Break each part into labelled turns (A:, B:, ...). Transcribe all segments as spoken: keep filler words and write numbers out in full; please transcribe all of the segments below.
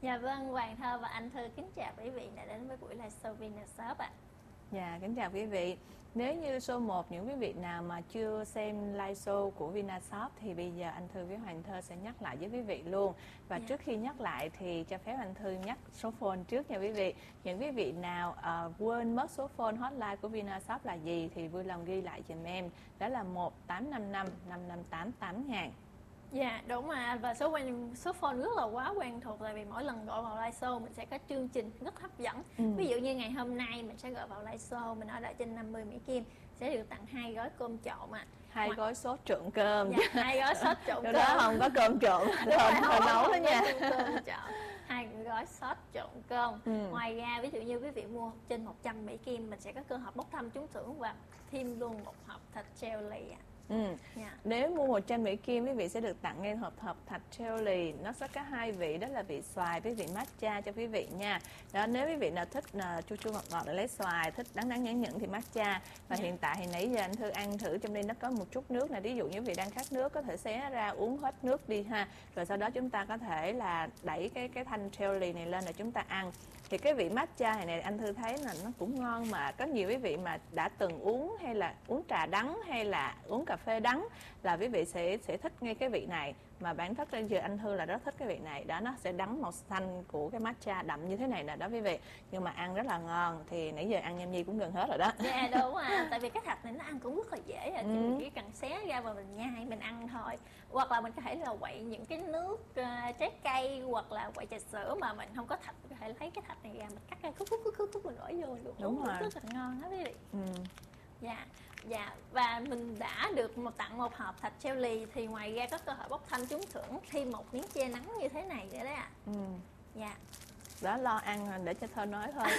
A: Dạ vâng, Hoàng Thơ và anh Thư kính chào quý vị đã đến với buổi live show Vinashop ạ.
B: Dạ, kính chào quý vị. Nếu như số một những quý vị nào mà chưa xem live show của Vinashop thì bây giờ anh Thư với Hoàng Thơ sẽ nhắc lại với quý vị luôn. Và
A: Dạ.
B: trước khi nhắc lại thì cho phép anh Thư nhắc số phone trước nha quý vị. Những quý vị nào uh, quên mất số phone hotline của Vinashop là gì thì vui lòng ghi lại giùm em. Đó là một tám năm năm năm năm tám tám ngàn.
A: Dạ đúng mà, và số quen số phone rất là quá quen thuộc, tại vì mỗi lần gọi vào live show mình sẽ có chương trình rất hấp dẫn. Ừ. Ví dụ như ngày hôm nay mình sẽ gọi vào live show, mình ở trên năm mươi Mỹ Kim sẽ được tặng hai gói cơm trộn ạ. À.
B: Hai Hoặc... gói sốt trộn cơm.
A: Dạ, hai gói sốt trộn cơm.
B: Đó không có cơm trộn, thôi thôi nấu đó nha.
A: Cơm trộn. Hai gói sốt trộn cơm. Ừ. Ngoài ra ví dụ như quý vị mua trên một trăm Mỹ Kim mình sẽ có cơ hội bốc thăm trúng thưởng và thêm luôn một hộp thịt treo lì ạ. À.
B: Ừ. Yeah. Nếu mua một trăm Mỹ Kim quý vị sẽ được tặng ngay hộp hộp thạch treo lì. Nó sẽ có hai vị, đó là vị xoài với vị matcha cho quý vị nha. Đó, nếu quý vị nào thích uh, chua chua ngọt ngọt để lấy xoài, thích đắng đắng nhẫn nhẫn thì matcha. Và yeah. hiện tại thì nãy giờ anh Thư ăn thử trong đây nó có một chút nước này, ví dụ như quý vị đang khát nước có thể xé ra uống hết nước đi ha. Rồi sau đó chúng ta có thể là đẩy cái cái thanh treo lì này lên để chúng ta ăn. Thì cái vị matcha này, này anh Thư thấy là nó cũng ngon, mà có nhiều quý vị mà đã từng uống hay là uống trà đắng hay là uống cà phê đắng là quý vị sẽ sẽ thích ngay cái vị này. Mà bản thân bây giờ anh Thư là rất thích cái vị này, đó nó sẽ đắng màu xanh của cái matcha đậm như thế này nè đó quý vị, nhưng mà ăn rất là ngon. Thì nãy giờ ăn nhâm nhi cũng gần hết rồi đó.
A: Dạ đúng à, tại vì cái thạch này nó ăn cũng rất là dễ à. Ừ. Thì mình chỉ cần xé ra và mình nhai mình ăn thôi, hoặc là mình có thể là quậy những cái nước uh, trái cây hoặc là quậy trà sữa mà mình không có thạch, có thể lấy cái thạch này ra mình cắt ra khúc khúc khúc khúc, khúc mình gỏi vô được.
B: Đúng rồi,
A: rất là ngon đó quý vị.
B: Ừ.
A: Dạ, dạ, và mình đã được một tặng một hộp thạch treo lì thì ngoài ra có cơ hội bốc thăm trúng thưởng thêm một miếng che nắng như thế này nữa đấy ạ. À. Ừ. Dạ.
B: Đó lo ăn để cho Thơ nói thôi.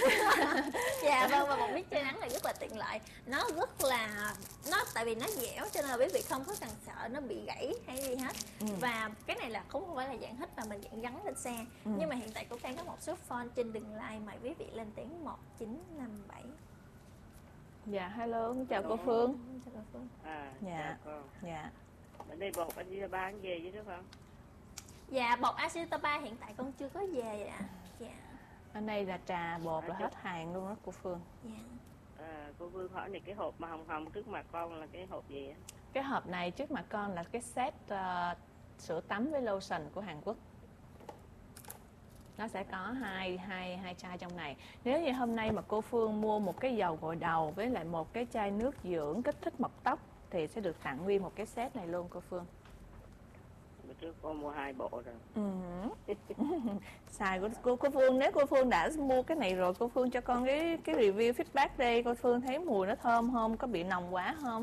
A: Dạ vâng, và một miếng che nắng này rất là tiện lợi. Nó rất là nó tại vì nó dẻo cho nên là quý vị không có cần sợ nó bị gãy hay gì hết. Ừ. Và cái này là không phải là dạng hít mà mình dạng gắn lên xe. Ừ. Nhưng mà hiện tại cũng đang có một số phone trên đường line mời quý vị lên tiếng một chín năm bảy.
B: Dạ hello, chào cô Phương.
A: Chào cô Phương.
C: À,
B: dạ.
C: Chào cô.
B: Dạ.
C: Bên đây bột anh đi bán về chứ đúng không?
A: Dạ, bột Acetaba hiện tại con chưa có về ạ. À. Dạ.
B: Ở đây là trà bột à, là hết hàng luôn đó cô Phương.
A: Dạ.
C: À, cô Phương hỏi này, cái hộp mà hồng hồng trước mặt con là cái hộp gì á?
B: Cái hộp này trước mặt con là cái set uh, sữa tắm với lotion của Hàn Quốc. Nó sẽ có hai hai hai chai trong này. Nếu như hôm nay mà cô Phương mua một cái dầu gội đầu với lại một cái chai nước dưỡng kích thích mọc tóc thì sẽ được tặng nguyên một cái set này luôn cô Phương.
C: Bữa trước con mua hai bộ rồi.
B: Ừ. Xài của cô, cô Phương, nếu cô Phương đã mua cái này rồi, cô Phương cho con cái cái review feedback đây. Cô Phương thấy mùi nó thơm không? Có bị nồng quá không?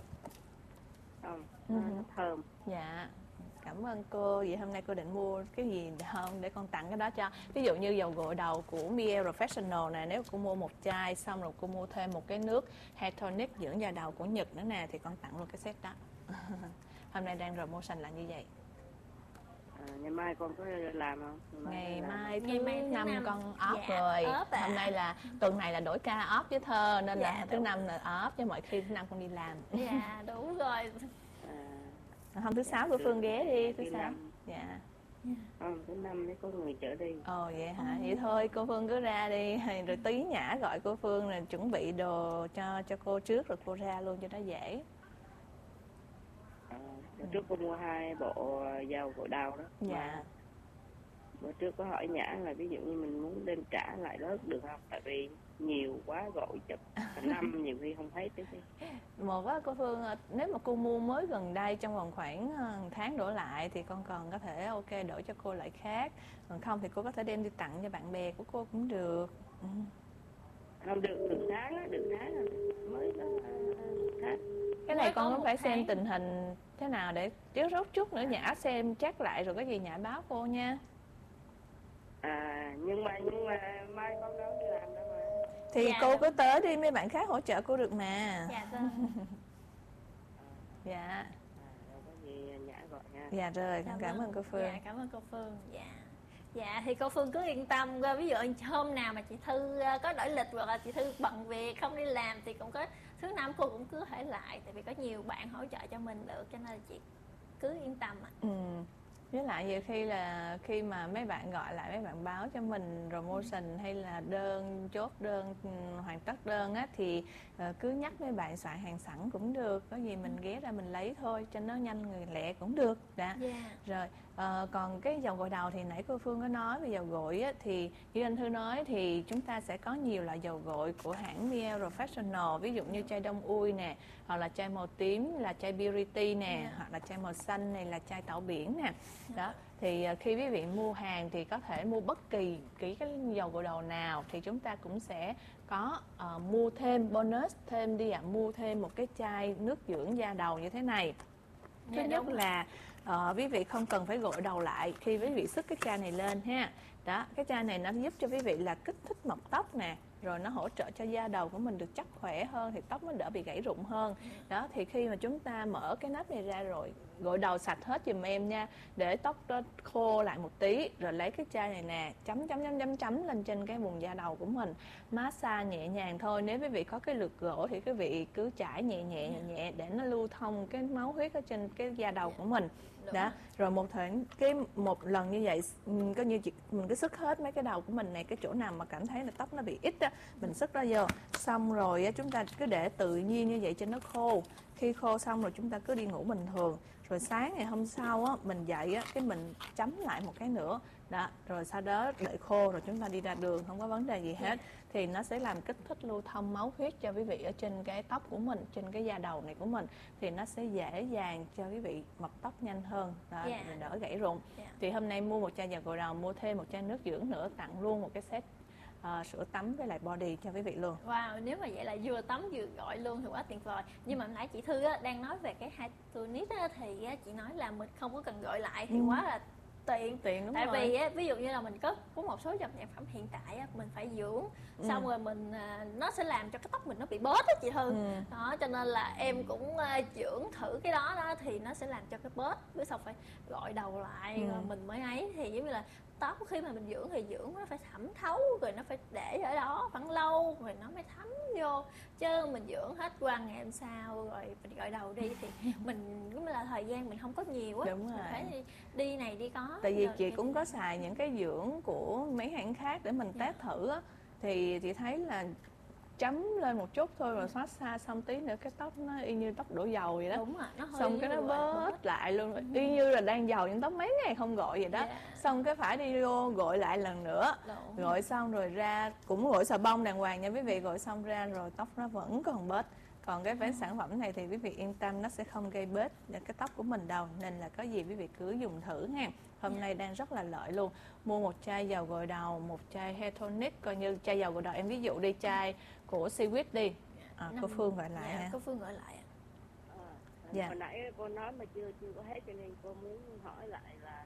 C: Không,
B: ừ.
C: Nó thơm.
B: Dạ. Cảm ơn cô. Vậy hôm nay cô định mua cái gì không để con tặng cái đó cho. Ví dụ như dầu gội đầu của Mielle Professional nè, nếu cô mua một chai xong rồi cô mua thêm một cái nước hair tonic dưỡng da đầu của Nhật nữa nè thì con tặng luôn cái set đó. Hôm nay đang promotion là như vậy.
C: À, ngày mai con có làm không?
B: Ngày mai,
A: ngày mai, ngày mai thứ
B: năm,
A: năm
B: con off
A: dạ,
B: rồi.
A: Off à.
B: Hôm nay là tuần này là đổi ca off với Thơ nên dạ, là thứ năm là off, chứ mọi khi thứ năm con đi làm.
A: Dạ đúng rồi.
B: À, hôm thứ dạ, sáu của Phương ghé đi thứ sáu. Dạ.
C: Không, thứ năm mới có người chở đi.
B: Ồ vậy hả? Ừ. Vậy thôi cô Phương cứ ra đi, rồi tí nhã gọi cô Phương là chuẩn bị đồ cho cho cô trước rồi cô ra luôn cho nó dễ.
C: À, bữa trước cô mua hai bộ dầu gội đầu đó.
B: Dạ.
C: Mà bữa trước có hỏi Nhã là ví dụ như mình muốn đem trả lại đó được không? Tại vì nhiều quá gọi chụp cả năm nhiều khi không thấy tới gì.
B: Một á cô Phương, nếu mà cô mua mới gần đây trong vòng khoảng tháng đổ lại thì con còn có thể ok đổi cho cô lại khác. Còn không thì cô có thể đem đi tặng cho bạn bè của cô cũng được. Ừ.
C: Không được, được tháng á, được tháng rồi mới có tháng.
B: Cái này con cũng phải xem tình hình thế nào để chứ rốt chút nữa Nhã xem chắc lại rồi có gì Nhã báo cô nha.
C: À nhưng mà nhưng mà mai con đâu đi làm đâu mà.
B: Thì
A: dạ,
B: cô cứ tới đi, mấy bạn khác hỗ trợ cô được mà.
A: Dạ vâng.
B: Dạ.
C: À, đâu có gì Nhã gọi nha.
B: Dạ rồi, con cảm ơn cô Phương.
A: Dạ cảm ơn cô Phương. Dạ. Dạ thì cô Phương cứ yên tâm, ví dụ hôm nào mà chị Thư có đổi lịch hoặc là chị Thư bận việc không đi làm thì cũng có thứ năm cô cũng cứ thể lại, tại vì có nhiều bạn hỗ trợ cho mình được, cho nên là chị cứ yên tâm ạ. À.
B: Ừ. Với lại nhiều khi là khi mà mấy bạn gọi lại, mấy bạn báo cho mình promotion hay là đơn, chốt đơn, hoàn tất đơn á, thì uh, cứ nhắc mấy bạn soạn hàng sẵn cũng được. Có gì mình ghé ra mình lấy thôi, cho nó nhanh người lẹ cũng được. Đã.
A: Yeah.
B: Rồi, uh, còn cái dầu gội đầu thì nãy cô Phương có nói về dầu gội á, thì như anh Thư nói thì chúng ta sẽ có nhiều loại dầu gội của hãng Mielle Professional. Ví dụ như chai đông ui nè, hoặc là chai màu tím là chai Purity nè, yeah. hoặc là chai màu xanh này là chai tảo biển nè. Đó, thì khi quý vị mua hàng thì có thể mua bất kỳ cái, cái dầu gội đầu nào thì chúng ta cũng sẽ có uh, mua thêm bonus thêm đi ạ, à, mua thêm một cái chai nước dưỡng da đầu như thế này. Thứ
A: dạ,
B: nhất là uh, quý vị không cần phải gội đầu lại khi quý vị xức cái chai này lên ha. Đó, cái chai này nó giúp cho quý vị là kích thích mọc tóc nè, rồi nó hỗ trợ cho da đầu của mình được chắc khỏe hơn, thì tóc nó đỡ bị gãy rụng hơn. Đó, thì khi mà chúng ta mở cái nắp này ra rồi gội đầu sạch hết giùm em nha, để tóc nó khô lại một tí, rồi lấy cái chai này nè chấm chấm chấm chấm chấm lên trên cái vùng da đầu của mình, massage nhẹ nhàng thôi. Nếu quý vị có cái lược gỗ thì quý vị cứ chải nhẹ nhẹ nhẹ nhẹ để nó lưu thông cái máu huyết ở trên cái da đầu của mình. Đó, rồi một thời cái một lần như vậy coi như chị, mình cứ sức hết mấy cái đầu của mình này, cái chỗ nào mà cảm thấy là tóc nó bị ít á, mình sức ra vô, xong rồi á, chúng ta cứ để tự nhiên như vậy cho nó khô. Khi khô xong rồi chúng ta cứ đi ngủ bình thường, rồi sáng ngày hôm sau á, mình dậy á, cái mình chấm lại một cái nữa. Đó, rồi sau đó đợi khô rồi chúng ta đi ra đường, không có vấn đề gì hết. Thì nó sẽ làm kích thích lưu thông máu huyết cho quý vị ở trên cái tóc của mình, trên cái da đầu này của mình, thì nó sẽ dễ dàng cho quý vị mọc tóc nhanh hơn. Đó,
A: yeah.
B: đỡ gãy rụng. yeah. Thì hôm nay mua một chai dầu gội đầu, mua thêm một chai nước dưỡng nữa, tặng luôn một cái set Uh, sữa tắm với lại body cho quý vị luôn.
A: Wow, nếu mà vậy là vừa tắm vừa gội luôn thì quá tuyệt vời. Nhưng mà nãy chị Thư á, đang nói về cái hai tonic á, thì á, chị nói là mình không có cần gội lại thì ừ. quá là tiện.
B: Tiện đúng
A: Tại
B: rồi.
A: vì á, ví dụ như là mình có có một số dòng sản phẩm hiện tại á, mình phải dưỡng, ừ. xong rồi mình à, nó sẽ làm cho cái tóc mình nó bị bớt á chị Thư. Ừ. Đó, cho nên là em cũng uh, dưỡng thử cái đó đó thì nó sẽ làm cho cái bớt, bữa sau phải gội đầu lại ừ. rồi mình mới ấy, thì giống như là tóc khi mà mình dưỡng thì dưỡng nó phải thẩm thấu, rồi nó phải để ở đó khoảng lâu rồi nó mới thấm vô, chứ mình dưỡng hết qua ngày hôm sau rồi mình gội đầu đi thì mình cũng là thời gian mình không có nhiều á.
B: Đúng rồi.
A: Mình phải đi, đi này đi có.
B: Tại vì chị cũng có xài những cái dưỡng của mấy hãng khác để mình test thử á, thì chị thấy là chấm lên một chút thôi rồi xóa xa, xong tí nữa cái tóc nó y như tóc đổ dầu vậy đó.
A: Đúng rồi, nó hơi
B: xong cái nó bớt bớt lại luôn, ừ. y như là đang dầu những tóc mấy ngày không gội vậy đó. yeah. Xong cái phải đi vô gội lại lần nữa. Đúng. Gội xong rồi ra cũng gội xà bông đàng hoàng nha quý vị, gội xong ra rồi tóc nó vẫn còn bớt. Còn cái cái sản phẩm này thì quý vị yên tâm, nó sẽ không gây bết cái tóc của mình đâu, nên là có gì quý vị cứ dùng thử ha. Hôm yeah. nay đang rất là lợi luôn. Mua một chai dầu gội đầu, một chai hair tonic, coi như chai dầu gội đầu em ví dụ đi, chai của Seaweed đi. À, cô Phương gọi lại
A: yeah,
B: ha.
A: Cô Phương gọi lại.
C: À, dạ. Hồi nãy cô nói mà chưa chưa có hết cho nên cô muốn hỏi lại là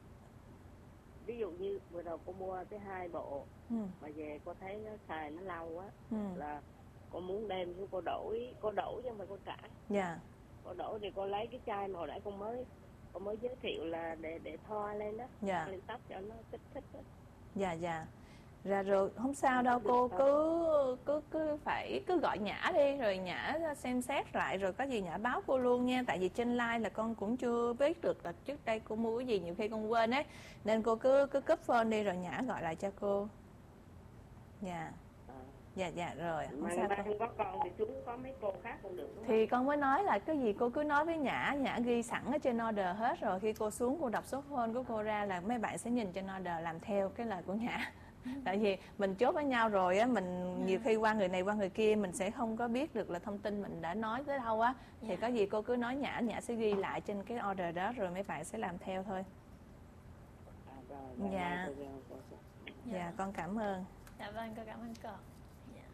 C: ví dụ như vừa đầu cô mua cái hai bộ ừ. mà về cô thấy nó xài nó lâu quá, ừ. là cô muốn đem xuống cô đổi, cô đổi chứ không phải cô trả.
B: Dạ.
C: Cô đổi thì cô lấy cái chai mà hồi nãy cô mới cô mới giới thiệu là để để thoa lên đó,
B: dạ.
C: lên tóc cho nó kích thích đó.
B: Dạ dạ. Ra rồi không sao đâu, cô cứ cứ cứ phải cứ gọi Nhã đi, rồi Nhã xem xét lại rồi có gì Nhã báo cô luôn nha. Tại vì trên live là con cũng chưa biết được là trước đây cô mua cái gì, nhiều khi con quên ấy, nên cô cứ cứ cúp phone đi rồi Nhã gọi lại cho cô. Dạ. Dạ dạ rồi, không
C: mà
B: sao
C: mà
B: con.
C: không có con thì chúng có mấy cô khác cũng được đúng không?
B: Thì con mới nói là cái gì cô cứ nói với Nhã, Nhã ghi sẵn ở trên order hết rồi, khi cô xuống cô đọc số phone của cô ra là mấy bạn sẽ nhìn trên order làm theo cái lời của Nhã. Tại vì mình chốt với nhau rồi á, mình nhiều khi qua người này qua người kia mình sẽ không có biết được là thông tin mình đã nói tới đâu á, thì yeah. có gì cô cứ nói Nhã, Nhã sẽ ghi lại trên cái order đó rồi mấy bạn sẽ làm theo thôi.
C: À, rồi,
B: dạ. Rồi, dạ. Dạ con cảm ơn.
A: Dạ vâng, con cảm ơn cô. Dạ,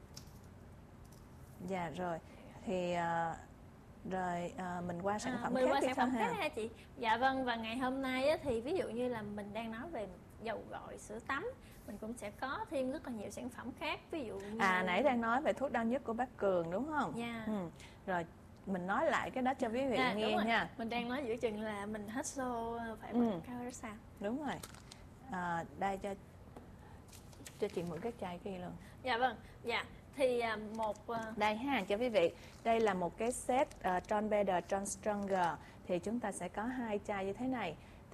B: dạ rồi thì uh, rồi uh, mình qua sản phẩm
A: à,
B: khác
A: qua
B: đi
A: sản phẩm khác
B: ha
A: ha chị. Dạ vâng, và ngày hôm nay á, thì ví dụ như là mình đang nói về dầu gội, sữa tắm, mình cũng sẽ có thêm rất là nhiều sản phẩm khác, ví dụ như...
B: à nãy đang nói về thuốc đau nhức của bác Cường đúng không?
A: Dạ.
B: ừ. Rồi mình nói lại cái đó cho quý vị
A: à,
B: nghe nha.
A: Mình đang nói giữa chừng là mình hết show phải bật ừ. cao đó sao?
B: Đúng rồi. À, đây cho cho chị mượn cái chai kia luôn.
A: Dạ vâng. Dạ thì một
B: đây ha cho quý vị, đây là một cái set uh, Tron Better Tron Stronger, thì chúng ta sẽ có hai chai như thế này.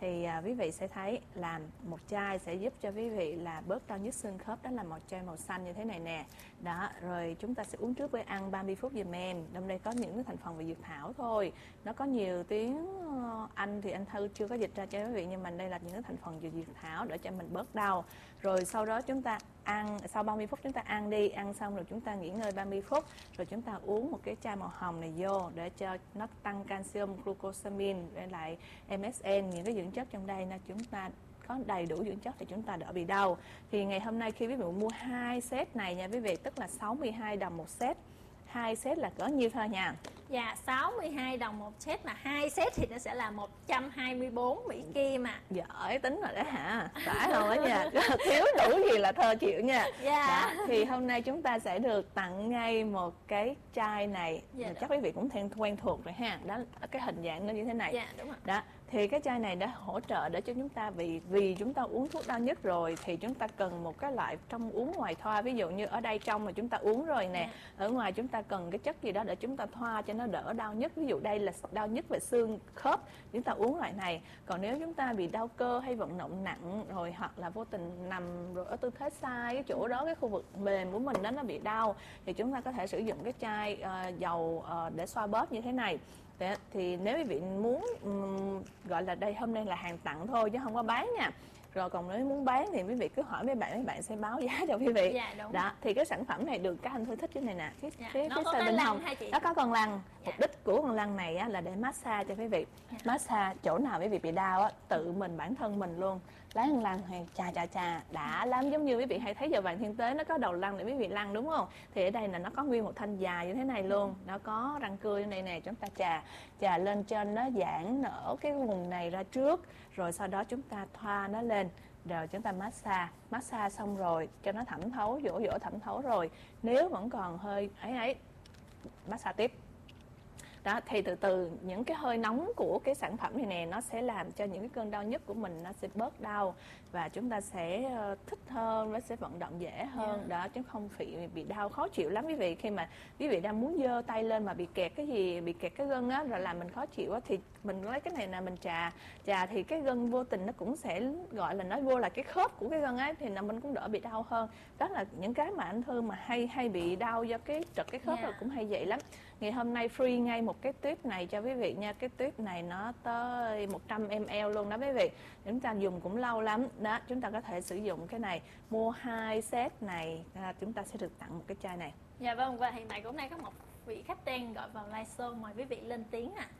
B: thì à, quý vị sẽ thấy làm một chai sẽ giúp cho quý vị là bớt đau nhức xương khớp, đó là một chai màu xanh như thế này nè. Đó, rồi chúng ta sẽ uống trước bữa ăn ba mươi phút giùm em. Trong đây có những cái thành phần về dược thảo thôi. Nó có nhiều tiếng Anh thì anh Thư chưa có dịch ra cho quý vị, nhưng mà đây là những cái thành phần về dược thảo để cho mình bớt đau. Rồi sau đó chúng ta ăn, sau ba mươi phút chúng ta ăn đi, ăn xong rồi chúng ta nghỉ ngơi ba mươi phút, rồi chúng ta uống một cái chai màu hồng này vô để cho nó tăng calcium, glucosamine với lại em ét en, những cái dưỡng chất trong đây là chúng ta có đầy đủ dưỡng chất thì chúng ta đỡ bị đau. Thì ngày hôm nay khi quý vị mua hai set này nha quý vị, tức là sáu mươi hai đồng một set. Hai set là cỡ nhiêu thôi nha?
A: Dạ, sáu mươi hai đồng một set, mà hai set thì nó sẽ là một trăm hai mươi bốn Mỹ Kim ạ. À.
B: Giỏi tính rồi đó hả? Phải không đó nha. Thiếu đủ gì là Thơ chịu nha.
A: Dạ.
B: Đó, thì hôm nay chúng ta sẽ được tặng ngay một cái chai này. Dạ, chắc quý vị cũng quen quen thuộc rồi ha. Đó, cái hình dạng nó như thế này.
A: Dạ, đúng rồi.
B: Đó, thì cái chai này đã hỗ trợ để cho chúng ta, vì vì chúng ta uống thuốc đau nhức rồi thì chúng ta cần một cái loại trong uống ngoài thoa. Ví dụ như ở đây trong mà chúng ta uống rồi nè, yeah. Ở ngoài chúng ta cần cái chất gì đó để chúng ta thoa cho nó đỡ đau nhức. Ví dụ đây là đau nhức về xương khớp, chúng ta uống loại này. Còn nếu chúng ta bị đau cơ hay vận động nặng rồi, hoặc là vô tình nằm rồi ở tư thế sai, cái chỗ đó, cái khu vực mềm của mình đó nó bị đau, thì chúng ta có thể sử dụng cái chai uh, dầu uh, để xoa bóp như thế này. Đấy, thì nếu quý vị muốn um, gọi là đây hôm nay là hàng tặng thôi chứ không có bán nha. Rồi còn nếu muốn bán thì quý vị cứ hỏi mấy bạn, mấy bạn sẽ báo giá cho quý vị.
A: Dạ, đúng.
B: Đó, thì cái sản phẩm này được các anh Thư thích cái này nè, cái
A: dạ,
B: cái,
A: nó
B: cái
A: có
B: sợi
A: cái
B: bình
A: lăng
B: hồng,
A: hả chị?
B: nó có con lăng.
A: Dạ.
B: Mục đích của con lăng này á, là để massage cho quý vị. Dạ. Massage chỗ nào quý vị bị đau á, tự mình bản thân mình luôn lấy con lăng hay chà chà chà đã lắm. Giống như quý vị hay thấy giờ Vàng Thiên Tế nó có đầu lăng để quý vị lăn đúng không? Thì ở đây là nó có nguyên một thanh dài như thế này luôn, nó có răng cưa như này nè, chúng ta chà chà lên trên, nó giãn nở cái vùng này ra trước, rồi sau đó chúng ta thoa nó lên, rồi chúng ta massage. Massage xong rồi cho nó thẩm thấu, dỗ dỗ thẩm thấu rồi, nếu vẫn còn hơi ấy ấy massage tiếp. Đó, thì từ từ những cái hơi nóng của cái sản phẩm này nè, nó sẽ làm cho những cái cơn đau nhức của mình nó sẽ bớt đau, và chúng ta sẽ thích hơn, nó sẽ vận động dễ hơn. Yeah. Đó, chứ không bị bị đau khó chịu lắm quý vị. Khi mà quý vị đang muốn giơ tay lên mà bị kẹt cái gì, bị kẹt cái gân á, rồi làm mình khó chịu á, thì mình lấy cái này là mình trà trà thì cái gân vô tình nó cũng sẽ gọi là nó vô là cái khớp của cái gân ấy, thì là mình cũng đỡ bị đau hơn. Đó là những cái mà anh Thư mà hay hay bị đau do cái trật cái khớp. Yeah. Rồi cũng hay vậy lắm. Ngày hôm nay free ngay một cái tuyếp này cho quý vị nha. Cái tuyếp này nó tới một trăm mi li lít luôn đó quý vị. Chúng ta dùng cũng lâu lắm. Đó, chúng ta có thể sử dụng cái này. Mua hai set này à, chúng ta sẽ được tặng một cái chai này.
A: Dạ vâng, và hiện tại cũng đây có một vị khách đang gọi vào live show, mời quý vị lên tiếng ạ. À.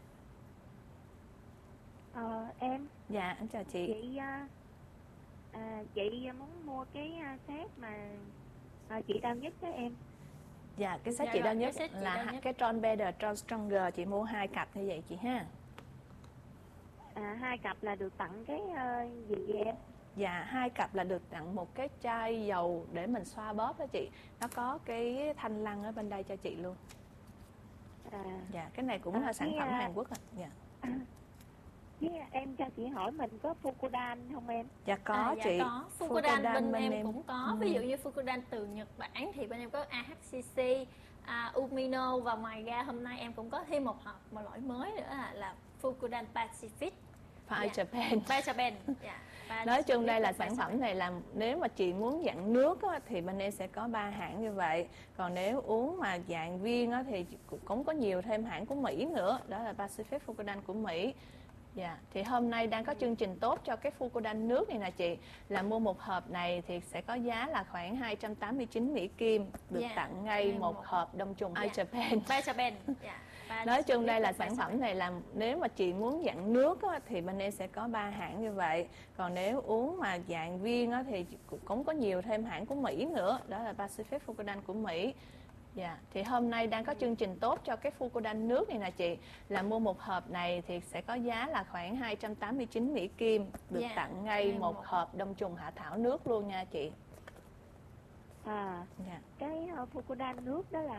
C: Ờ, em.
B: Dạ, anh chào chị.
C: Chị à, chị muốn mua cái set mà à, chị đau nhất đó em.
B: Dạ, cái set
A: dạ
B: chị
A: rồi,
B: đau nhất
A: cái
B: là cái Tron Better, Tron Stronger. Chị mua hai cặp như vậy chị ha.
C: À, hai cặp là được tặng cái uh, gì vậy em?
B: Dạ, hai cặp là được tặng một cái chai dầu để mình xoa bóp đó chị. Nó có cái thanh lăng ở bên đây cho chị luôn. À, dạ, cái này cũng à, là sản phẩm uh... Hàn Quốc ạ. Dạ. À,
C: yeah, em cho chị hỏi mình có Fucodan không em?
B: Dạ có
A: à,
B: chị.
A: Dạ có. Fucodan, Fucodan bên, bên em, em cũng có. Ừ. Ví dụ như Fucodan từ Nhật Bản thì bên em có a hát xê xê, uh, Umino, và ngoài ra hôm nay em cũng có thêm một hộp một loại mới nữa là, là Fucodan Pacific.
B: By dạ. Japan.
A: By Japan. Dạ.
B: Nói chung đây là sản phẩm này là nếu mà chị muốn dạng nước á, thì bên em sẽ có ba hãng như vậy. Còn nếu uống mà dạng viên á, thì cũng có nhiều thêm hãng của Mỹ nữa. Đó là Pacific Fucodan của Mỹ. Dạ, thì hôm nay đang có chương trình tốt cho cái Fucodan nước này nè chị. Là mua một hộp này thì sẽ có giá là khoảng hai trăm tám mươi chín Mỹ Kim. Được yeah. tặng ngay một, một hộp đông trùng yeah. By Japan.
A: By Japan. Yeah.
B: Nói chung đây là sản phẩm này là nếu mà chị muốn dạng nước á, thì bên em sẽ có ba hãng như vậy. Còn nếu uống mà dạng viên á, thì cũng có nhiều thêm hãng của Mỹ nữa. Đó là Pacific Fucodan của Mỹ. Dạ, thì hôm nay đang có chương trình tốt cho cái Fucodan nước này nè chị. Là mua một hộp này thì sẽ có giá là khoảng hai trăm tám mươi chín Mỹ Kim. Được yeah. tặng ngay một, một hộp đông trùng hạ thảo nước luôn nha chị.
C: À, dạ. Cái uh, Fucodan nước đó là